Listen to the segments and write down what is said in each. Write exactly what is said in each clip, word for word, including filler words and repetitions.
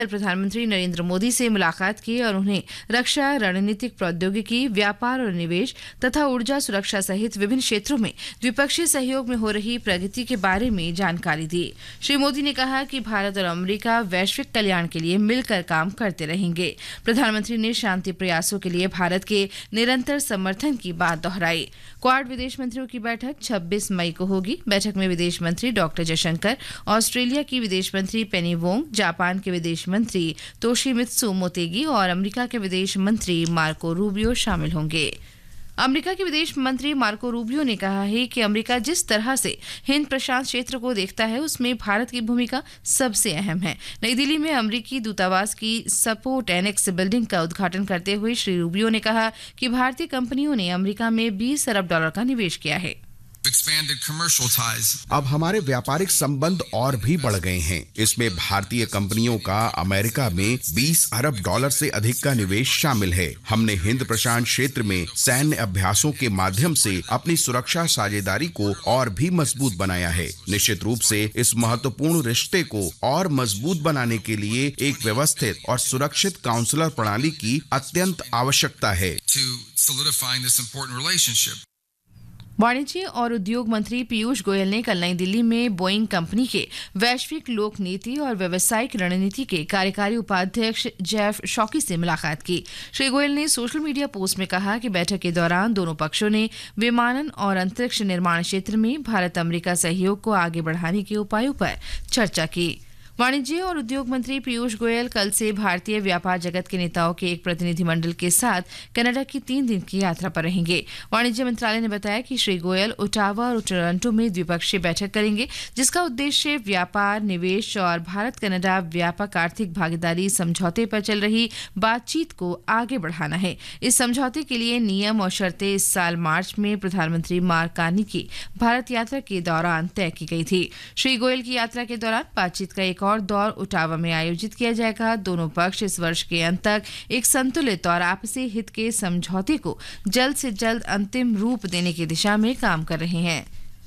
प्रधानमंत्री नरेंद्र मोदी से मुलाकात की और उन्हें रक्षा, रणनीतिक प्रौद्योगिकी, व्यापार और निवेश तथा ऊर्जा सुरक्षा सहित विभिन्न क्षेत्रों में द्विपक्षीय सहयोग में हो रही प्रगति के बारे में जानकारी दी। श्री मोदी ने कहा कि भारत और अमेरिका वैश्विक कल्याण के लिए मिलकर काम करते रहेंगे। प्रधानमंत्री ने शांति प्रयासों के लिए भारत के निरंतर समर्थन की बात दोहराई। क्वाड विदेश मंत्रियों की बैठक छब्बीस मई को होगी। बैठक में विदेश मंत्री डॉक्टर जयशंकर, ऑस्ट्रेलिया की विदेश मंत्री पेनी वोंग, जापान के विदेश मंत्री तोशिमित्सु मोतेगी और अमेरिका के विदेश मंत्री मार्को रूबियो शामिल होंगे। अमेरिका के विदेश मंत्री मार्को रूबियो ने कहा है कि अमेरिका जिस तरह से हिंद प्रशांत क्षेत्र को देखता है उसमें भारत की भूमिका सबसे अहम है। नई दिल्ली में अमेरिकी दूतावास की सपोर्ट एनेक्स बिल्डिंग का उद्घाटन करते हुए श्री रूबियो ने कहा कि भारतीय कंपनियों ने अमेरिका में बीस अरब डॉलर का निवेश किया है। अब हमारे व्यापारिक संबंध और भी बढ़ गए हैं। इसमें भारतीय कंपनियों का अमेरिका में बीस अरब डॉलर से अधिक का निवेश शामिल है। हमने हिंद प्रशांत क्षेत्र में सैन्य अभ्यासों के माध्यम से अपनी सुरक्षा साझेदारी को और भी मजबूत बनाया है। निश्चित रूप से इस महत्वपूर्ण रिश्ते को और मजबूत बनाने के लिए एक व्यवस्थित और सुरक्षित काउंसलर प्रणाली की अत्यंत आवश्यकता है। वाणिज्य और उद्योग मंत्री पीयूष गोयल ने कल नई दिल्ली में बोइंग कंपनी के वैश्विक लोक नीति और व्यावसायिक रणनीति के कार्यकारी उपाध्यक्ष जेफ शॉकी से मुलाकात की। श्री गोयल ने सोशल मीडिया पोस्ट में कहा कि बैठक के दौरान दोनों पक्षों ने विमानन और अंतरिक्ष निर्माण क्षेत्र में भारत अमेरिका सहयोग को आगे बढ़ाने के उपायों पर चर्चा की। वाणिज्य और उद्योग मंत्री पीयूष गोयल कल से भारतीय व्यापार जगत के नेताओं के एक प्रतिनिधिमंडल के साथ कनाडा की तीन दिन की यात्रा पर रहेंगे। वाणिज्य मंत्रालय ने बताया कि श्री गोयल ओटावा और टोरंटो में द्विपक्षीय बैठक करेंगे, जिसका उद्देश्य व्यापार, निवेश और भारत कनाडा व्यापक आर्थिक भागीदारी समझौते पर चल रही बातचीत को आगे बढ़ाना है। इस समझौते के लिए नियम और शर्तें इस साल मार्च में प्रधानमंत्री मार्क कार्नी की भारत यात्रा के दौरान तय की गई थी। श्री गोयल की यात्रा के दौरान बातचीत का एक और दौर ओटावा में आयोजित किया जाएगा। दोनों पक्ष इस वर्ष के अंत तक एक संतुलित और आपसी हित के समझौते को जल्द से जल्द अंतिम रूप देने की दिशा में काम कर रहे हैं।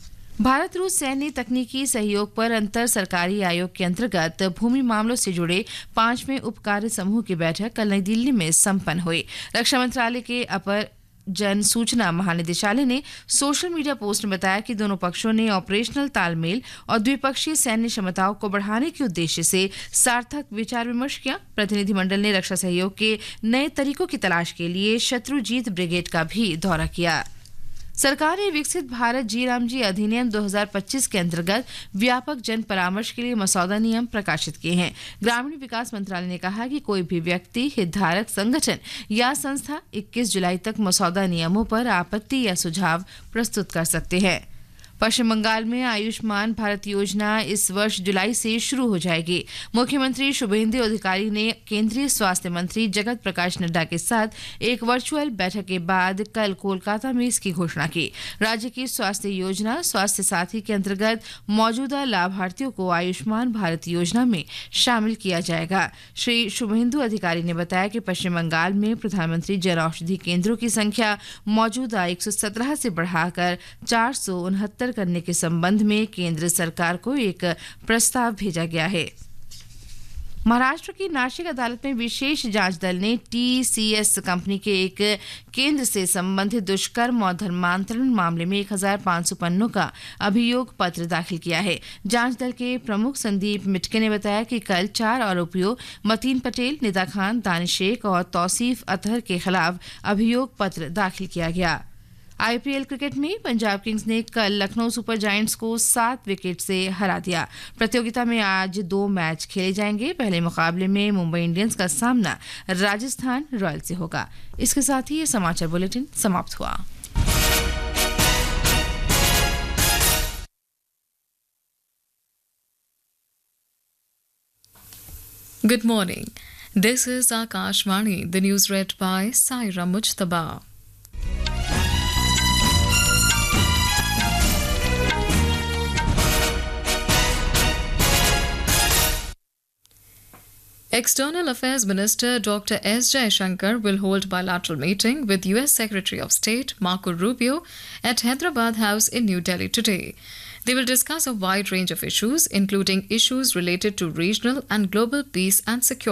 भारत रूस सैन्य तकनीकी सहयोग पर अंतर सरकारी आयोग के अंतर्गत भूमि मामलों से जुड़े पांचवें उप कार्य समूह की बैठक कल नई दिल्ली में संपन्न हुई। रक्षा मंत्रालय के अपर जन सूचना महानिदेशालय ने सोशल मीडिया पोस्ट में बताया कि दोनों पक्षों ने ऑपरेशनल तालमेल और द्विपक्षीय सैन्य क्षमताओं को बढ़ाने के उद्देश्य से सार्थक विचार विमर्श किया। प्रतिनिधिमंडल ने रक्षा सहयोग के नए तरीकों की तलाश के लिए शत्रुजीत ब्रिगेड का भी दौरा किया। सरकार ने विकसित भारत जी राम जी अधिनियम दो हज़ार पच्चीस के अंतर्गत व्यापक जन परामर्श के लिए मसौदा नियम प्रकाशित किए हैं। ग्रामीण विकास मंत्रालय ने कहा कि कोई भी व्यक्ति, हितधारक संगठन या संस्था इक्कीस जुलाई तक मसौदा नियमों पर आपत्ति या सुझाव प्रस्तुत कर सकते हैं। पश्चिम बंगाल में आयुष्मान भारत योजना इस वर्ष जुलाई से शुरू हो जाएगी। मुख्यमंत्री शुभेंदु अधिकारी ने केंद्रीय स्वास्थ्य मंत्री जगत प्रकाश नड्डा के साथ एक वर्चुअल बैठक के बाद कल कोलकाता में इसकी घोषणा की। राज्य की स्वास्थ्य योजना स्वास्थ्य साथी के अंतर्गत मौजूदा लाभार्थियों को आयुष्मान भारत योजना में शामिल किया जाएगा। श्री शुभेंदु अधिकारी ने बताया कि पश्चिम बंगाल में प्रधानमंत्री जन औषधि केंद्रों की संख्या मौजूदा एक सौ सत्रह से बढ़ाकर चार सौ उनहत्तर करने के संबंध में केंद्र सरकार को एक प्रस्ताव भेजा गया है। महाराष्ट्र की नासिक अदालत में विशेष जांच दल ने टीसीएस कंपनी के एक केंद्र से संबंधित दुष्कर्म और धर्मांतरण मामले में एक हज़ार पाँच सौ पन्नों का अभियोग पत्र दाखिल किया है। जांच दल के प्रमुख संदीप मिटके ने बताया कि कल चार आरोपियों मतीन पटेल, निदा खान, दानिश शेख और तौसीफ अतहर के खिलाफ अभियोग पत्र दाखिल किया गया। आईपीएल क्रिकेट में पंजाब किंग्स ने कल लखनऊ सुपर जायंट्स को सात विकेट से हरा दिया। प्रतियोगिता में आज दो मैच खेले जाएंगे। पहले मुकाबले में मुंबई इंडियंस का सामना राजस्थान रॉयल से होगा। इसके साथ ही ये समाचार बुलेटिन समाप्त हुआ। Good morning. This is Akashvani. The news read by Saira Mujtaba. External Affairs Minister Doctor S. Jaishankar will hold bilateral meeting with U S Secretary of State Marco Rubio at Hyderabad House in New Delhi today. They will discuss a wide range of issues, including issues related to regional and global peace and security.